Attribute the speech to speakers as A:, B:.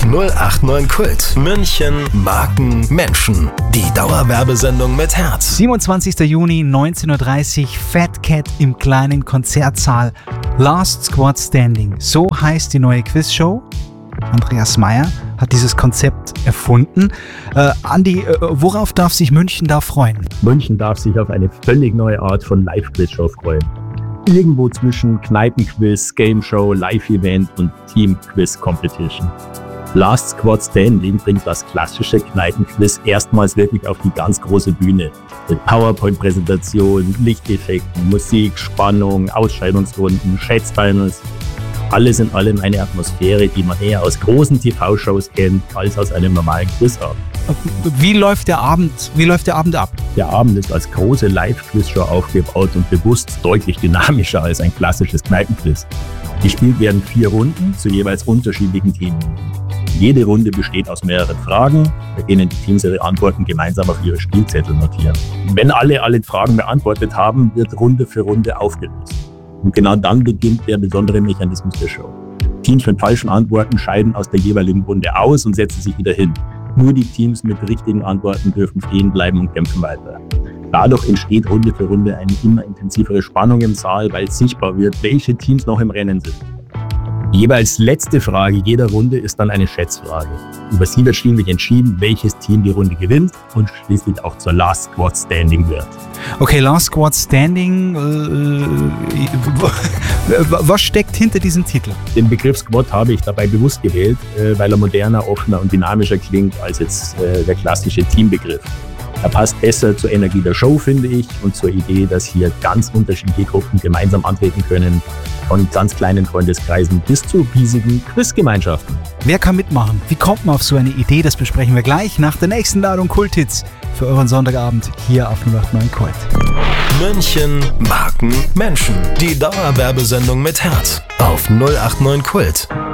A: 089 Kult. München, Marken, Menschen. Die Dauerwerbesendung mit Herz.
B: 27. Juni, 19:30 Uhr, Fat Cat im kleinen Konzertsaal. Last Squad Standing. So heißt die neue Quizshow. Andreas Meier hat dieses Konzept erfunden. Andi, worauf darf sich München da freuen?
C: München darf sich auf eine völlig neue Art von Live-Quiz-Show freuen. Irgendwo zwischen Kneipenquiz, Game Show, Live-Event und Team-Quiz-Competition. Last Squad Standing bringt das klassische Kneipenquiz erstmals wirklich auf die ganz große Bühne. Mit PowerPoint-Präsentation, Lichteffekten, Musik, Spannung, Ausscheidungsrunden, Schätzfinals. Alles in allem eine Atmosphäre, die man eher aus großen TV-Shows kennt, als aus einem normalen Quizabend.
B: Wie läuft der Abend ab?
C: Der Abend ist als große Live-Quiz-Show aufgebaut und bewusst deutlich dynamischer als ein klassisches Kneipenquiz. Gespielt werden 4 Runden zu jeweils unterschiedlichen Themen. Jede Runde besteht aus mehreren Fragen, bei denen die Teams ihre Antworten gemeinsam auf ihre Spielzettel notieren. Wenn alle Fragen beantwortet haben, wird Runde für Runde aufgelöst. Und genau dann beginnt der besondere Mechanismus der Show. Teams mit falschen Antworten scheiden aus der jeweiligen Runde aus und setzen sich wieder hin. Nur die Teams mit richtigen Antworten dürfen stehen bleiben und kämpfen weiter. Dadurch entsteht Runde für Runde eine immer intensivere Spannung im Saal, weil sichtbar wird, welche Teams noch im Rennen sind. Die jeweils letzte Frage jeder Runde ist dann eine Schätzfrage. Über sie wird schließlich entschieden, welches Team die Runde gewinnt und schließlich auch zur Last Squad Standing wird.
B: Okay, Last Squad Standing, was steckt hinter diesem Titel?
C: Den Begriff Squad habe ich dabei bewusst gewählt, weil er moderner, offener und dynamischer klingt als jetzt der klassische Teambegriff. Er passt besser zur Energie der Show, finde ich, und zur Idee, dass hier ganz unterschiedliche Gruppen gemeinsam antreten können, von ganz kleinen Freundeskreisen bis zu riesigen Quizgemeinschaften.
B: Wer kann mitmachen? Wie kommt man auf so eine Idee? Das besprechen wir gleich nach der nächsten Ladung Kulthits für euren Sonntagabend hier auf 089 Kult.
A: München, Marken, Menschen. Die Dauerwerbesendung mit Herz auf 089 Kult.